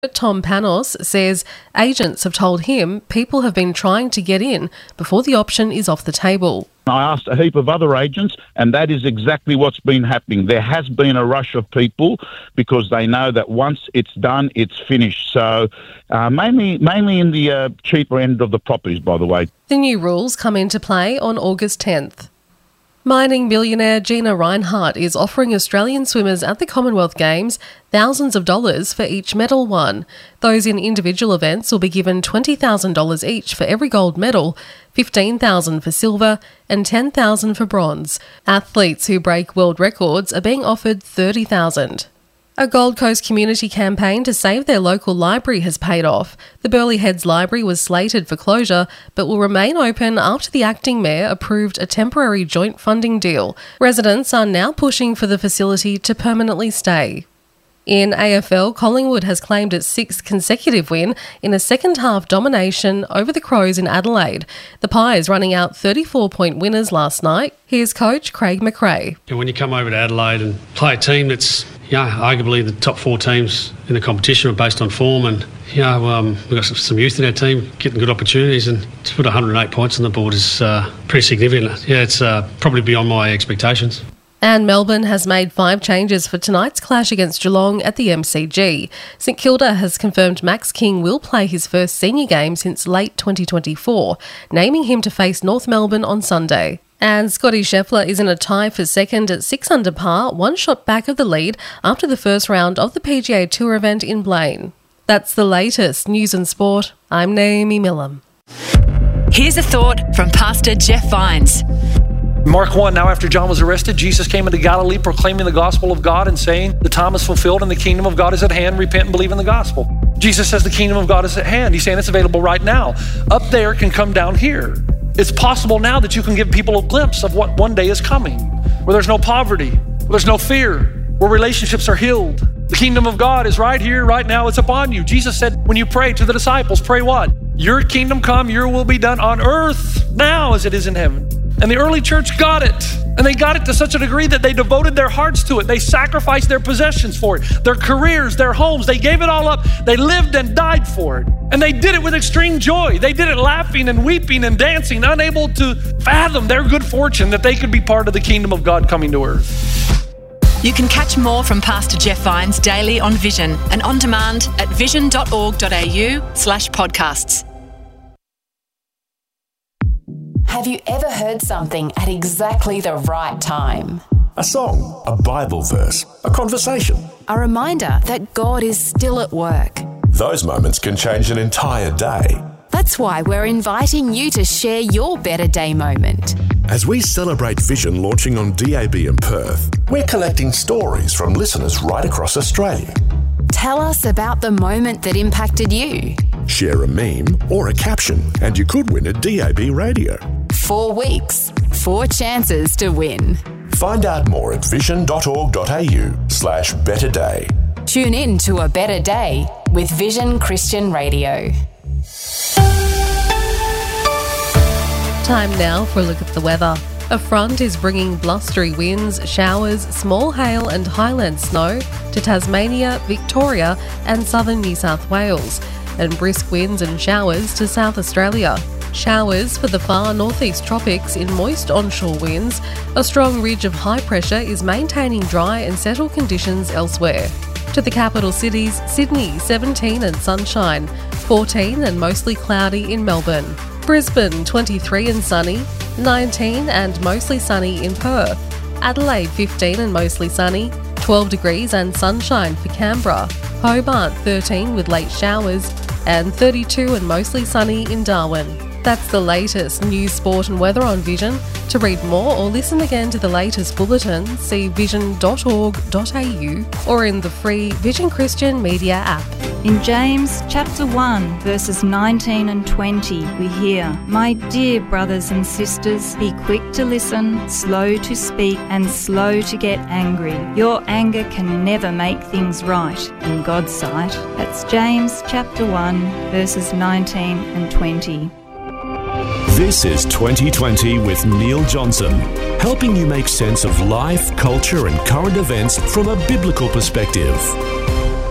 Tom Panos says agents have told him people have been trying to get in before the option is off the table. I asked a heap of other agents, and that is exactly what's been happening. There has been a rush of people because they know that once it's done, it's finished. So mainly in the cheaper end of the properties, by the way. The new rules come into play on August 10th. Mining billionaire Gina Rinehart is offering Australian swimmers at the Commonwealth Games thousands of dollars for each medal won. Those in individual events will be given $20,000 each for every gold medal, $15,000 for silver and $10,000 for bronze. Athletes who break world records are being offered $30,000. A Gold Coast community campaign to save their local library has paid off. The Burleigh Heads Library was slated for closure, but will remain open after the acting mayor approved a temporary joint funding deal. Residents are now pushing for the facility to permanently stay. In AFL, Collingwood has claimed its sixth consecutive win in a second-half domination over the Crows in Adelaide. The Pies running out 34-point winners last night. Here's coach Craig McRae. When you come over to Adelaide and play a team that's arguably the top four teams in the competition based on form, and we've got some youth in our team getting good opportunities, and to put 108 points on the board is pretty significant. It's probably beyond my expectations. And Melbourne has made 5 changes for tonight's clash against Geelong at the MCG. St Kilda has confirmed Max King will play his first senior game since late 2024, naming him to face North Melbourne on Sunday. And Scotty Scheffler is in a tie for second at 6 under par, 1 shot back of the lead after the first round of the PGA Tour event in Blaine. That's the latest news and sport. I'm Naomi Millam. Here's a thought from Pastor Jeff Vines. Mark 1, now after John was arrested, Jesus came into Galilee proclaiming the gospel of God and saying, the time is fulfilled and the kingdom of God is at hand. Repent and believe in the gospel. Jesus says the kingdom of God is at hand. He's saying it's available right now. Up there can come down here. It's possible now that you can give people a glimpse of what one day is coming, where there's no poverty, where there's no fear, where relationships are healed. The kingdom of God is right here, right now. It's upon you. Jesus said, when you pray to the disciples, pray what? Your kingdom come, your will be done on earth now as it is in heaven. And the early church got it. And they got it to such a degree that they devoted their hearts to it. They sacrificed their possessions for it, their careers, their homes. They gave it all up. They lived and died for it. And they did it with extreme joy. They did it laughing and weeping and dancing, unable to fathom their good fortune that they could be part of the kingdom of God coming to earth. You can catch more from Pastor Jeff Vines daily on Vision and on demand at vision.org.au/podcasts. Have you ever heard something at exactly the right time? A song, a Bible verse, a conversation. A reminder that God is still at work. Those moments can change an entire day. That's why we're inviting you to share your Better Day moment. As we celebrate Vision launching on DAB in Perth, we're collecting stories from listeners right across Australia. Tell us about the moment that impacted you. Share a meme or a caption and you could win a DAB radio. 4 weeks, 4 chances to win. Find out more at vision.org.au/betterday. Tune in to A Better Day with Vision Christian Radio. Time now for a look at the weather. A front is bringing blustery winds, showers, small hail and highland snow to Tasmania, Victoria and southern New South Wales, and brisk winds and showers to South Australia. Showers for the far northeast tropics in moist onshore winds. A strong ridge of high pressure is maintaining dry and settled conditions elsewhere. To the capital cities, Sydney 17 and sunshine, 14 and mostly cloudy in Melbourne. Brisbane 23 and sunny, 19 and mostly sunny in Perth. Adelaide 15 and mostly sunny, 12 degrees and sunshine for Canberra. Hobart 13 with late showers and 32 and mostly sunny in Darwin. That's the latest news, sport and weather on Vision. To read more or listen again to the latest bulletin, see vision.org.au or in the free Vision Christian Media app. In James chapter 1 verses 19 and 20 we hear, "My dear brothers and sisters, be quick to listen, slow to speak and slow to get angry. Your anger can never make things right in God's sight." That's James chapter 1 verses 19 and 20. This is 2020 with Neil Johnson, helping you make sense of life, culture and current events from a biblical perspective.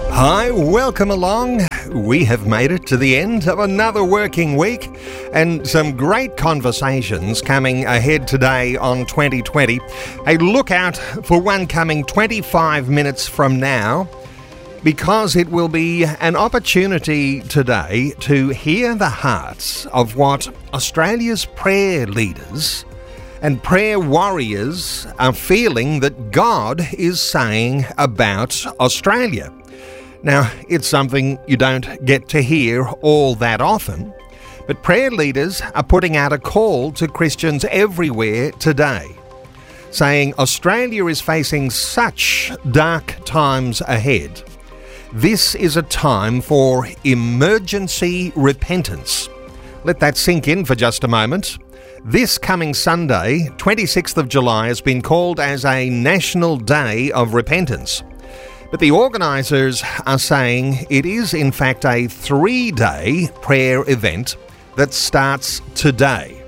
Hi, welcome along. We have made it to the end of another working week and some great conversations coming ahead today on 2020. A look out for one coming 25 minutes from now, because it will be an opportunity today to hear the hearts of what Australia's prayer leaders and prayer warriors are feeling that God is saying about Australia. Now, it's something you don't get to hear all that often, but prayer leaders are putting out a call to Christians everywhere today, saying Australia is facing such dark times ahead. This is a time for emergency repentance. Let that sink in for just a moment. This coming Sunday, 26th of July, has been called as a National Day of Repentance. But the organisers are saying it is in fact a 3-day prayer event that starts today.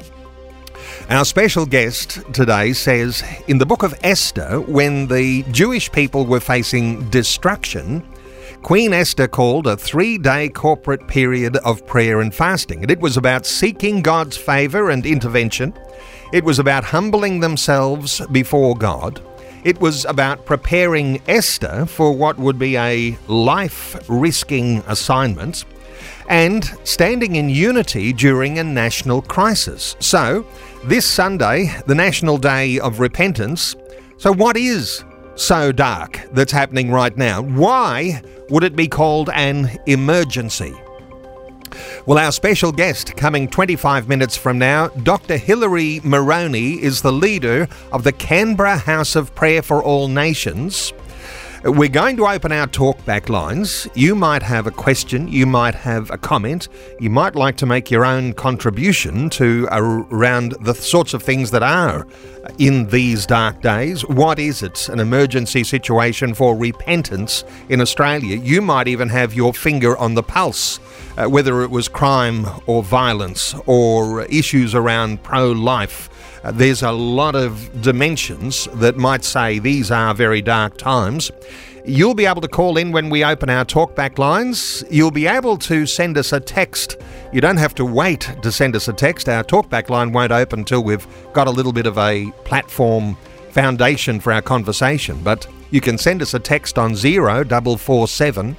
Our special guest today says in the book of Esther, when the Jewish people were facing destruction, Queen Esther called a 3-day corporate period of prayer and fasting. And it was about seeking God's favour and intervention. It was about humbling themselves before God. It was about preparing Esther for what would be a life-risking assignment and standing in unity during a national crisis. So, this Sunday, the National Day of Repentance. So what is so dark that's happening right now? Why would it be called an emergency? Well, our special guest coming 25 minutes from now, Dr. Hilary Moroney, is the leader of the Canberra House of Prayer for All Nations. We're going to open our talkback lines. You might have a question, you might have a comment, you might like to make your own contribution to around the sorts of things that are in these dark days. What is it? An emergency situation for repentance in Australia. You might even have your finger on the pulse, whether it was crime or violence or issues around pro-life. There's a lot of dimensions that might say these are very dark times. You'll be able to call in when we open our talkback lines. You'll be able to send us a text. You don't have to wait to send us a text. Our talkback line won't open until we've got a little bit of a platform foundation for our conversation. But you can send us a text on 0447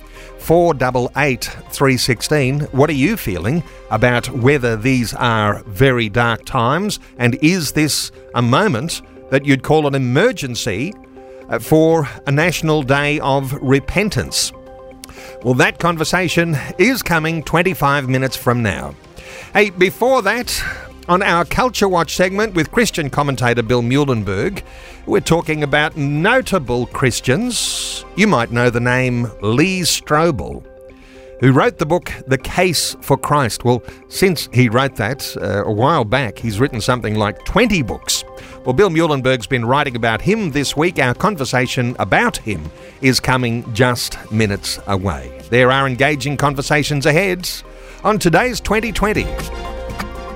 488 316. What are you feeling about whether these are very dark times, and is this a moment that you'd call an emergency for a National Day of Repentance? Well, that conversation is coming 25 minutes from now. Hey, before that, on our Culture Watch segment with Christian commentator Bill Muhlenberg, we're talking about notable Christians. You might know the name Lee Strobel, who wrote the book The Case for Christ. Well, since he wrote that a while back, he's written something like 20 books. Well, Bill Muhlenberg's been writing about him this week. Our conversation about him is coming just minutes away. There are engaging conversations ahead on today's 2020.